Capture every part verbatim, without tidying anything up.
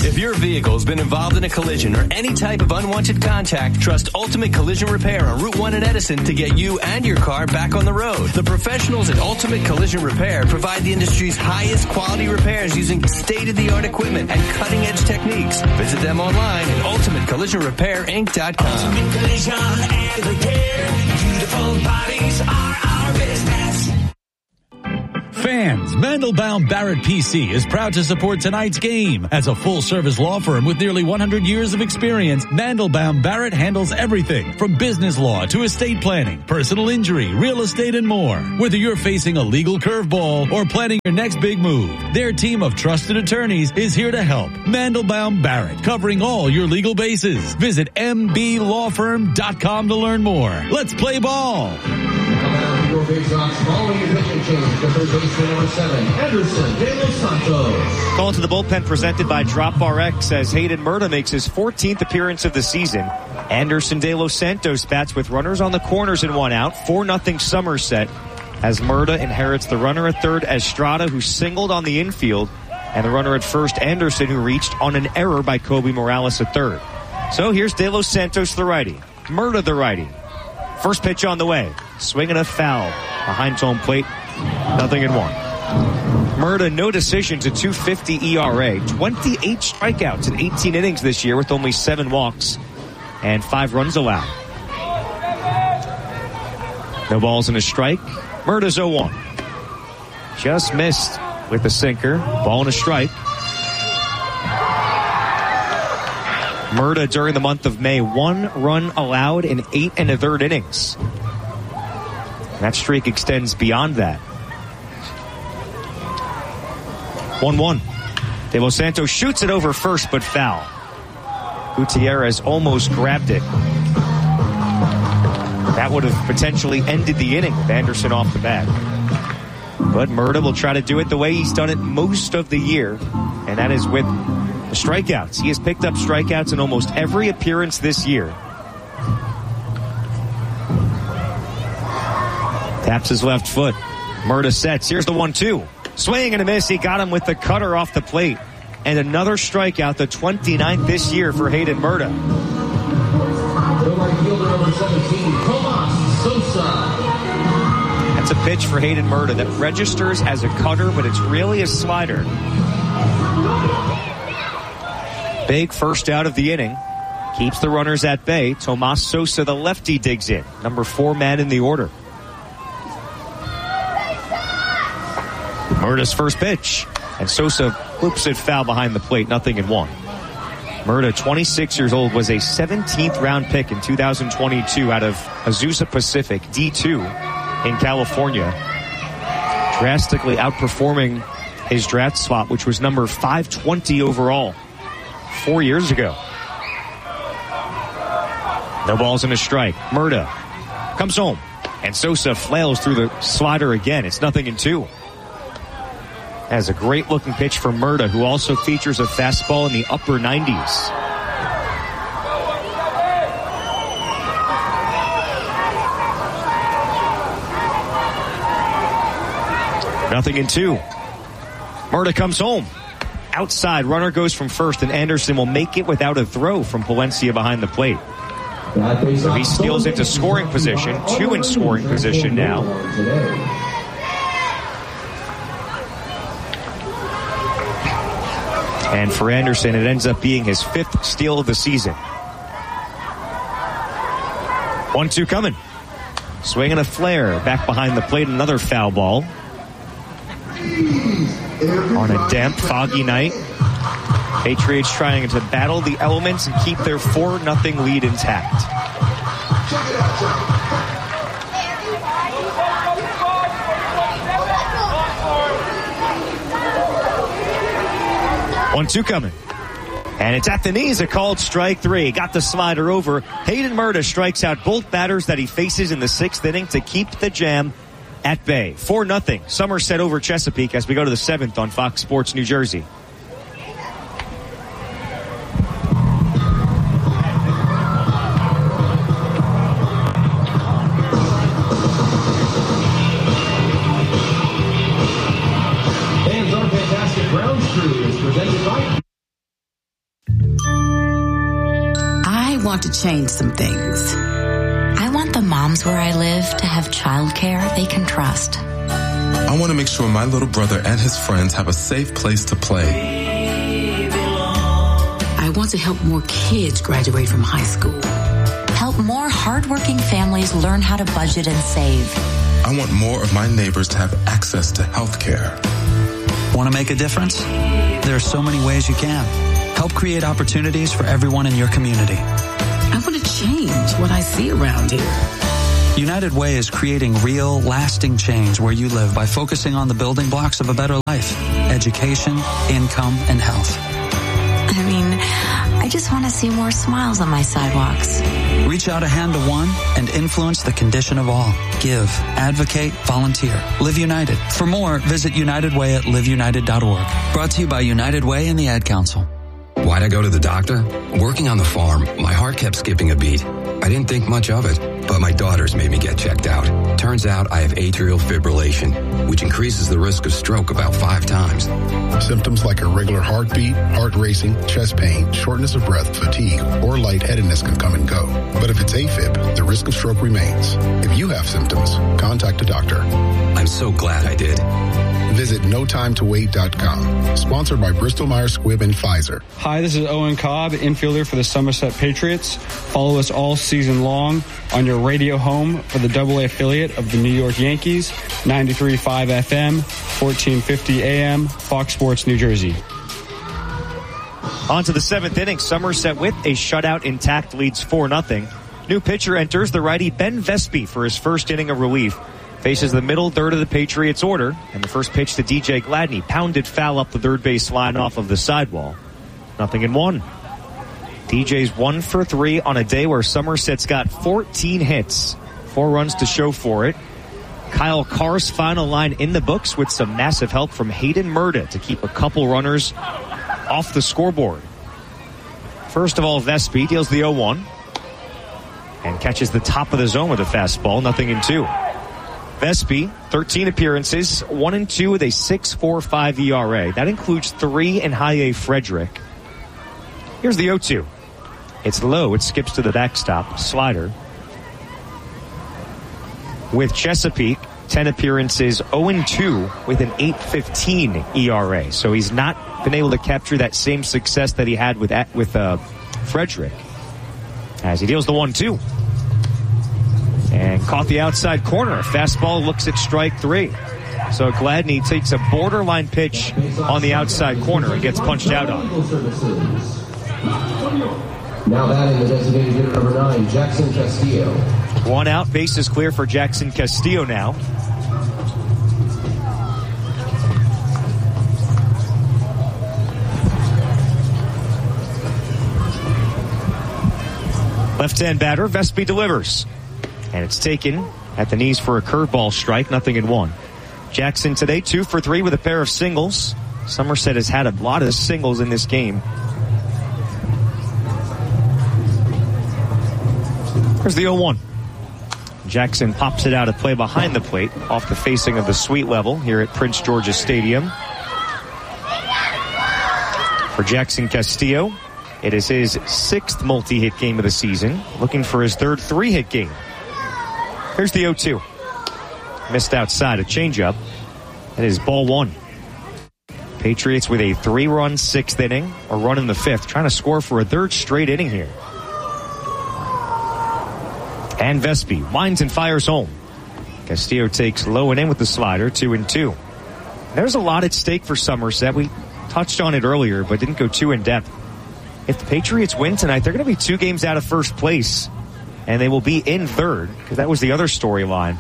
If your vehicle's been involved in a collision or any type of unwanted contact, trust Ultimate Collision Repair on Route one in Edison to get you and your car back on the road. The professionals at Ultimate Collision Repair provide the industry's highest quality repairs using state-of-the-art equipment and cutting-edge techniques. Visit them online at ultimate collision repair inc dot com. Ultimate Collision and Repair. Beautiful bodies are our business. Fans, Mandelbaum Barrett P C is proud to support tonight's game. As a full-service law firm with nearly one hundred years of experience, Mandelbaum Barrett handles everything from business law to estate planning, personal injury, real estate, and more. Whether you're facing a legal curveball or planning your next big move, their team of trusted attorneys is here to help. Mandelbaum Barrett, covering all your legal bases. Visit m b law firm dot com to learn more. Let's play ball. Following your pitching change, the third baseman number seven, Anderson De Los Santos. Call to the bullpen presented by Drop R X as Hayden Murta makes his fourteenth appearance of the season. Anderson De Los Santos bats with runners on the corners and one out. four nothing Somerset as Murta inherits the runner at third, Estrada, who singled on the infield, and the runner at first, Anderson, who reached on an error by Kobe Morales at third. So here's De Los Santos, the righty. Murta, the righty. First pitch on the way. Swinging a foul behind home plate. Nothing in one. Murta, no decisions, a two fifty E R A. twenty-eight strikeouts in eighteen innings this year with only seven walks and five runs allowed. No balls and a strike. Murta's oh one. Just missed with the sinker. Ball and a strike. Murta during the month of May, one run allowed in eight and a third innings. That streak extends beyond that. one one. De Los Santos shoots it over first, but foul. Gutierrez almost grabbed it. That would have potentially ended the inning with Anderson off the bat. But Murta will try to do it the way he's done it most of the year, and that is with the strikeouts. He has picked up strikeouts in almost every appearance this year. Taps his left foot. Murta sets. Here's the one two. Swing and a miss. He got him with the cutter off the plate. And another strikeout, the twenty-ninth this year for Hayden Murta. That's a pitch for Hayden Murta that registers as a cutter, but it's really a slider. Big first out of the inning. Keeps the runners at bay. Tomas Sosa, the lefty, digs in. Number four man in the order. Murta's first pitch. And Sosa whoops it foul behind the plate. Nothing in one. Murta, twenty-six years old, was a seventeenth round pick in two thousand twenty-two out of Azusa Pacific, D two in California. Drastically outperforming his draft spot, which was number five twenty overall four years ago. No balls and a strike. Murta comes home. And Sosa flails through the slider again. It's nothing in two. Has a great looking pitch for Murta, who also features a fastball in the upper nineties. Nothing in two. Murta comes home. Outside, runner goes from first, and Anderson will make it without a throw from Palencia behind the plate. So he steals into scoring position, two in scoring position now. And for Anderson, it ends up being his fifth steal of the season. one two coming. Swinging a flare back behind the plate. Another foul ball. On a damp, foggy night, Patriots trying to battle the elements and keep their four nothing lead intact. one two coming. And it's at the knees, a called strike three. Got the slider over. Hayden Murta strikes out both batters that he faces in the sixth inning to keep the Jam at bay. four nothing. Somerset over Chesapeake as we go to the seventh on Fox Sports New Jersey. Fans are fantastic. Grounds Crew is presented by want to change some things. I want the moms where I live to have childcare they can trust. I want to make sure my little brother and his friends have a safe place to play. I want to help more kids graduate from high school. Help more hardworking families learn how to budget and save. I want more of my neighbors to have access to health care. Want to make a difference? There are so many ways you can. Help create opportunities for everyone in your community. I want to change what I see around here. United Way is creating real, lasting change where you live by focusing on the building blocks of a better life: education, income, and health. I mean, I just want to see more smiles on my sidewalks. Reach out a hand to one and influence the condition of all. Give, advocate, volunteer. Live United. For more, visit United Way at live united dot org. Brought to you by United Way and the Ad Council. Why'd I go to the doctor? Working on the farm, my heart kept skipping a beat. I didn't think much of it, but my daughters made me get checked out. Turns out I have atrial fibrillation, which increases the risk of stroke about five times. Symptoms like irregular heartbeat, heart racing, chest pain, shortness of breath, fatigue, or lightheadedness can come and go. But if it's AFib, the risk of stroke remains. If you have symptoms, contact a doctor. I'm so glad I did. Visit no time to wait dot com. Sponsored by Bristol Myers Squibb and Pfizer. Hi, this is Owen Cobb, infielder for the Somerset Patriots. Follow us all season long on your radio home for the double A affiliate of the New York Yankees, ninety-three point five F M, fourteen fifty A M, Fox Sports, New Jersey. On to the seventh inning. Somerset with a shutout intact leads four nothing. New pitcher enters, the righty Ben Vespi for his first inning of relief. Faces the middle third of the Patriots order, and the first pitch to D J Gladney pounded foul up the third base line off of the sidewall. Nothing in one. D J's one for three on a day where Somerset's got fourteen hits. Four runs to show for it. Kyle Carr's final line in the books with some massive help from Hayden Murda to keep a couple runners off the scoreboard. First of all, Vespi deals the oh one and catches the top of the zone with a fastball. Nothing in two. Vespi, thirteen appearances, one and two with a six point four five E R A. That includes three in high A Frederick. Here's the oh two. It's low. It skips to the backstop. Slider. With Chesapeake, ten appearances, oh and two with an eight fifteen E R A. So he's not been able to capture that same success that he had with with uh, Frederick. As he deals the one two. And caught the outside corner. Fastball looks at strike three. So Gladney takes a borderline pitch on the outside corner and gets punched out on. Now batting the designated hitter number nine, Jackson Castillo. One out, base is clear for Jackson Castillo now. Left-hand batter, Vespi delivers. And it's taken at the knees for a curveball strike, nothing in one. Jackson today, two for three with a pair of singles. Somerset has had a lot of singles in this game. There's the oh one. Jackson pops it out of play behind the plate, off the facing of the suite level here at Prince George's Stadium. For Jackson Castillo, it is his sixth multi-hit game of the season, looking for his third three-hit game. Here's the oh two. Missed outside, a changeup. That is ball one. Patriots with a three-run sixth inning, a run in the fifth, trying to score for a third straight inning here. And Vespi winds and fires home. Castillo takes low and in with the slider, two and two. There's a lot at stake for Somerset. We touched on it earlier, but didn't go too in depth. If the Patriots win tonight, they're going to be two games out of first place. And they will be in third, because that was the other storyline.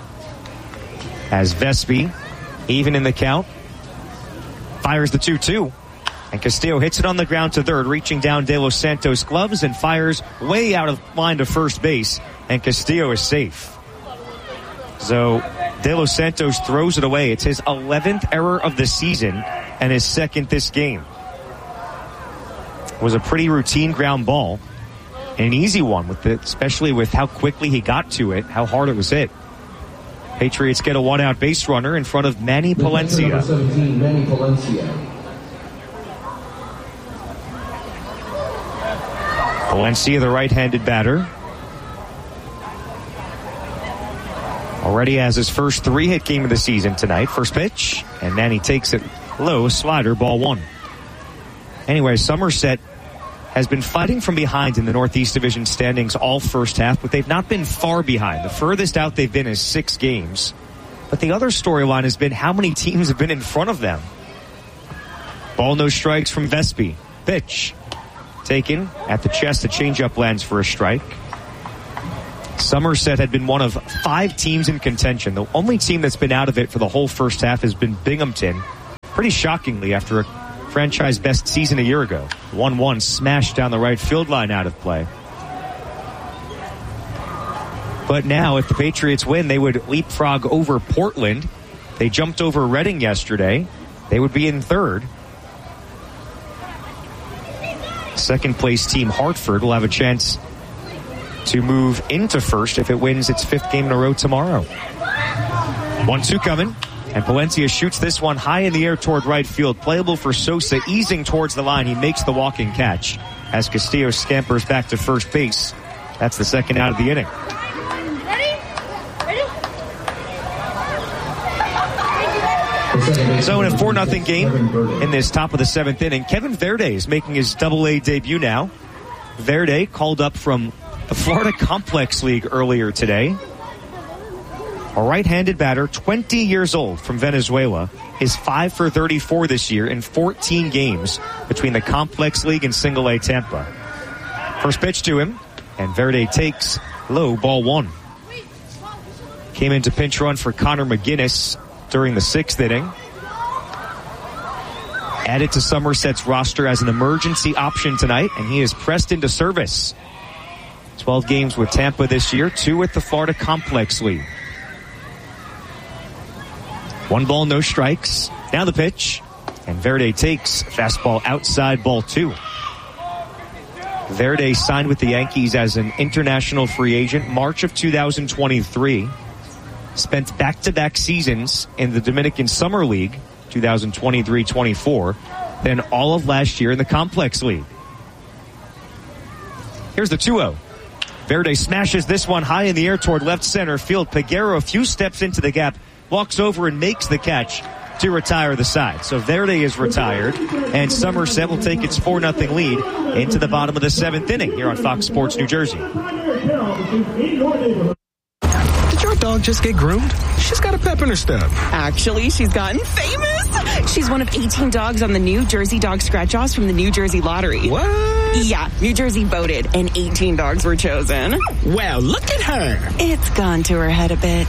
As Vespi, even in the count, fires the two two. And Castillo hits it on the ground to third, reaching down De Los Santos' gloves and fires way out of line to first base. And Castillo is safe. So De Los Santos throws it away. It's his eleventh error of the season and his second this game. It was a pretty routine ground ball. An easy one, with it, especially with how quickly he got to it, how hard it was hit. Patriots get a one-out base runner in front of Manny Palencia. Number seventeen, Manny Palencia. Valencia, the right-handed batter, already has his first three-hit game of the season tonight. First pitch, and then he takes it low, slider, ball one. Anyway, Somerset has been fighting from behind in the Northeast Division standings all first half, but they've not been far behind. The furthest out they've been is six games. But the other storyline has been how many teams have been in front of them. Ball, no strikes from Vespi. Pitch taken at the chest. The changeup lands for a strike. Somerset had been one of five teams in contention. The only team that's been out of it for the whole first half has been Binghamton. Pretty shockingly, after a franchise best season a year ago. one one smashed down the right field line out of play. But now, if the Patriots win, they would leapfrog over Portland. They jumped over Reading yesterday. They would be in third. Second place team Hartford will have a chance to move into first if it wins its fifth game in a row tomorrow. one two coming, and Palencia shoots this one high in the air toward right field. Playable for Sosa, easing towards the line. He makes the walking catch as Castillo scampers back to first base. That's the second out of the inning. So in a four nothing game in this top of the seventh inning, Kevin Verde is making his double A debut now. Verde called up from the Florida Complex League earlier today. A right-handed batter, twenty years old, from Venezuela, is five for thirty-four this year in fourteen games between the Complex League and Single A Tampa. First pitch to him, and Verde takes low, ball one. Came into pinch run for Connor McGinnis during the sixth inning. Added to Somerset's roster as an emergency option tonight, and he is pressed into service. twelve games with Tampa this year, two with the Florida Complex League. One ball, no strikes. Now the pitch, and Verde takes fastball outside, ball two. Verde signed with the Yankees as an international free agent March of two thousand twenty-three. Spent back-to-back seasons in the Dominican Summer League, twenty twenty-three twenty-four, then all of last year in the Complex League. Here's the two oh. Verde smashes this one high in the air toward left center field. Peguero a few steps into the gap, walks over and makes the catch to retire the side. So Verde is retired, and Somerset will take its four nothing lead into the bottom of the seventh inning here on Fox Sports New Jersey. Your dog just get groomed? She's got a pep in her step. Actually, she's gotten famous. She's one of eighteen dogs on the New Jersey Dog Scratch-Offs from the New Jersey Lottery. What? Yeah, New Jersey voted, and eighteen dogs were chosen. Well, look at her. It's gone to her head a bit.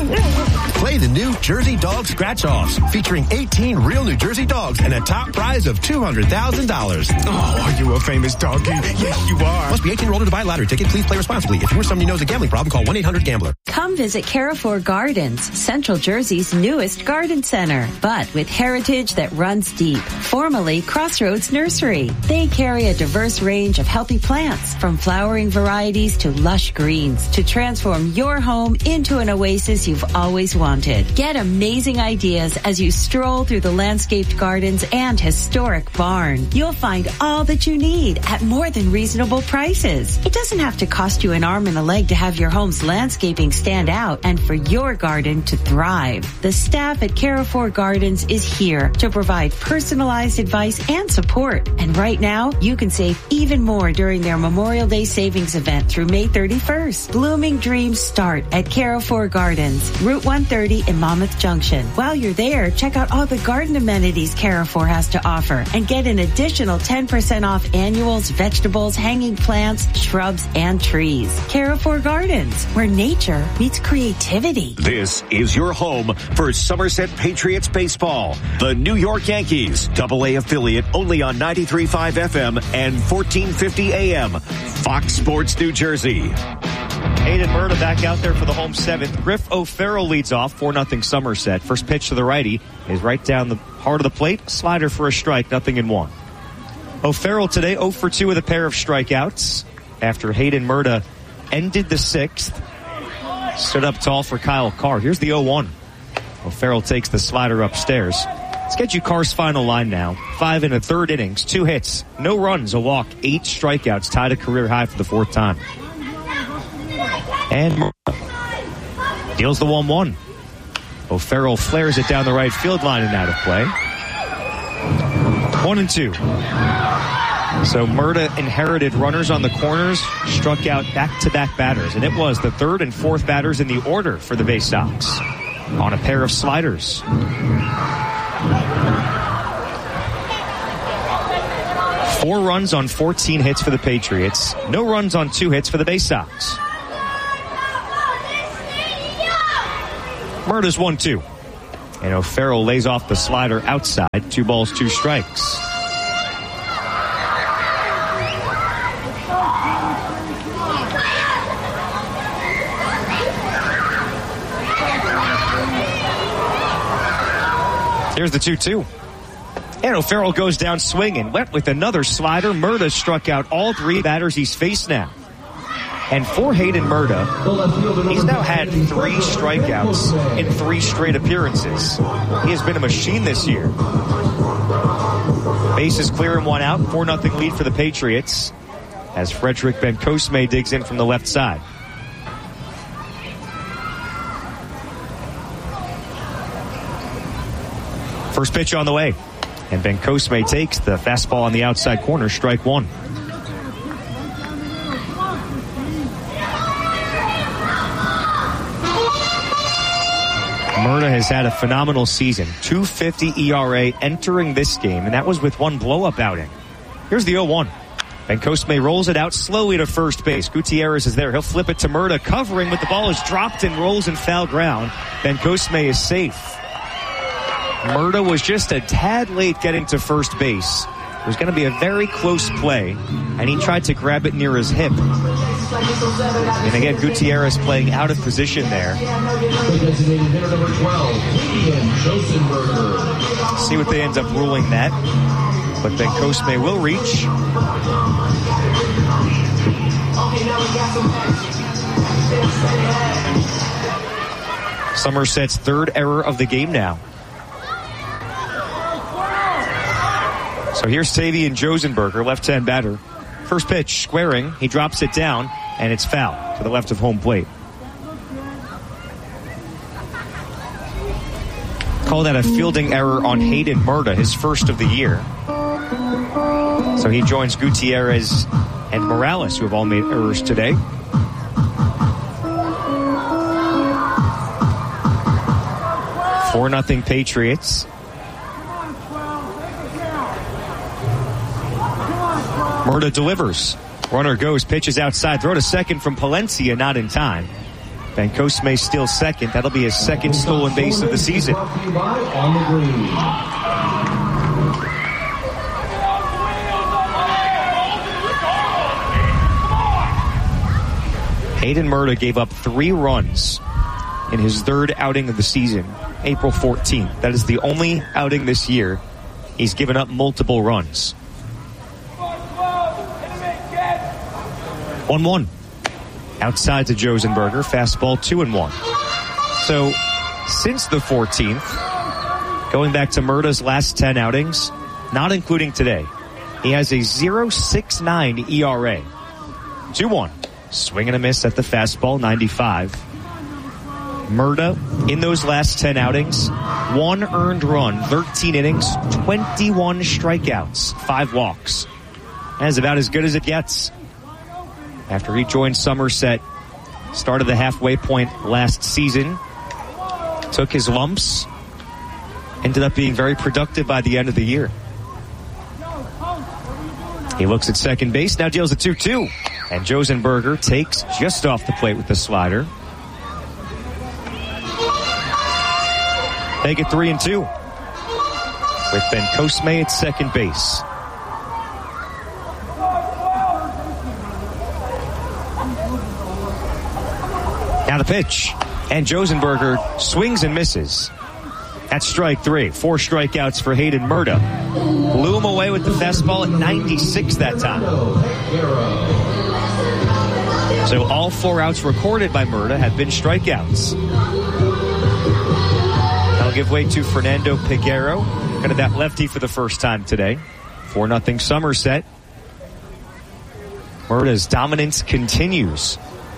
Play the New Jersey Dog Scratch-Offs, featuring eighteen real New Jersey dogs and a top prize of two hundred thousand dollars. Oh, are you a famous doggy? Yes, you are. Must be eighteen or older to buy a lottery ticket. Please play responsibly. If you or somebody knows a gambling problem, call one eight hundred gambler. Come visit Carrefour Gardens, Central Jersey's newest garden center, but with heritage that runs deep. Formerly Crossroads Nursery. They carry a diverse range of healthy plants, from flowering varieties to lush greens, to transform your home into an oasis you've always wanted. Get amazing ideas as you stroll through the landscaped gardens and historic barn. You'll find all that you need at more than reasonable prices. It doesn't have to cost you an arm and a leg to have your home's landscaping stand out and for your garden to thrive. The staff at Carrefour Gardens is here to provide personalized advice and support. And right now, you can save even more during their Memorial Day savings event through May thirty-first. Blooming dreams start at Carrefour Gardens, Route one thirty in Monmouth Junction. While you're there, check out all the garden amenities Carrefour has to offer and get an additional ten percent off annuals, vegetables, hanging plants, shrubs, and trees. Carrefour Gardens, where nature meets creativity. This is your home for Somerset Patriots baseball. The New York Yankees, double A affiliate, only on ninety-three point five F M and fourteen fifty A M. Fox Sports New Jersey. Hayden Murta back out there for the home seventh. Griff O'Farrell leads off, four nothing Somerset. First pitch to the righty is right down the heart of the plate. Slider for a strike, nothing in one. O'Farrell today oh for two with a pair of strikeouts after Hayden Murta ended the sixth. Stood up tall for Kyle Carr. Here's the oh one. O'Farrell takes the slider upstairs. Let's get you Carr's final line now. Five and a third innings, two hits, no runs, a walk, eight strikeouts, tied a career high for the fourth time. And Murda deals the one one. O'Farrell flares it down the right field line and out of play. One and two. So Murda inherited runners on the corners, struck out back-to-back batters, and it was the third and fourth batters in the order for the Bay Sox on a pair of sliders. Four runs on fourteen hits for the Patriots. No runs on two hits for the Bay Sox. Murda's one two. And O'Farrell lays off the slider outside. Two balls, two strikes. Here's the two two. And O'Farrell goes down swinging. Went with another slider. Murda struck out all three batters he's faced now. And for Hayden Murda, he's now had three strikeouts in three straight appearances. He has been a machine this year. Bases clear and one out. four nothing lead for the Patriots as Frederick Bencosme digs in from the left side. First pitch on the way. And Bencosme takes the fastball on the outside corner, strike one. Murda has had a phenomenal season. two fifty E R A entering this game, and that was with one blow-up outing. Here's the oh one. Bencosme rolls it out slowly to first base. Gutierrez is there. He'll flip it to Murda, covering, but the ball is dropped and rolls in foul ground. Bencosme is safe. Murda was just a tad late getting to first base. It was going to be a very close play, and he tried to grab it near his hip. And again, Gutierrez playing out of position there. See what they end up ruling that. But Bencosme will reach. Somerset's third error of the game now. So here's Tavian Josenberger, left-hand batter. First pitch, squaring. He drops it down, and it's foul to the left of home plate. Call that a fielding error on Hayden Murda, his first of the year. So he joins Gutierrez and Morales, who have all made errors today. four nothing Patriots. Murda delivers. Runner goes, pitches outside, throw to second from Palencia, not in time. Bencosme steals second. That'll be his second stolen base of the season. Hayden Murda gave up three runs in his third outing of the season, April fourteenth. That is the only outing this year he's given up multiple runs. one one. Outside to Josenberger. Fastball two and one. So, since the fourteenth, going back to Murda's last ten outings, not including today, he has a point oh six nine E R A. two one. Swing and a miss at the fastball, ninety-five. Murda, in those last ten outings, one earned run, thirteen innings, twenty-one strikeouts, five walks. That is about as good as it gets. After he joined Somerset, started the halfway point last season, took his lumps, ended up being very productive by the end of the year. He looks at second base, now deals a two two. And Josenberger takes just off the plate with the slider. Make it three and two. With Bencosme at second base. Now the pitch. And Josenberger swings and misses. That's strike three. Four strikeouts for Hayden Murda. Blew him away with the fastball at ninety-six that time. So all four outs recorded by Murda have been strikeouts. That'll give way to Fernando Peguero. Looking at that lefty for the first time today. four nothing Somerset. Murda's dominance continues.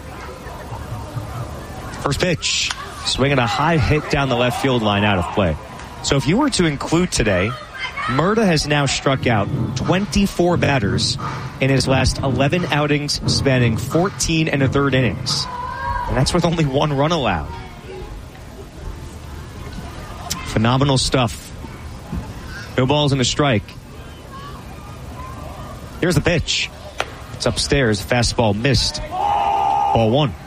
First pitch. Swinging a high hit down the left field line, out of play. So if you were to include today, Murda has now struck out twenty-four batters in his last eleven outings, spanning fourteen and a third innings. And that's with only one run allowed. Phenomenal stuff. No balls and a strike. Here's the pitch. It's upstairs. Fastball missed. Ball one.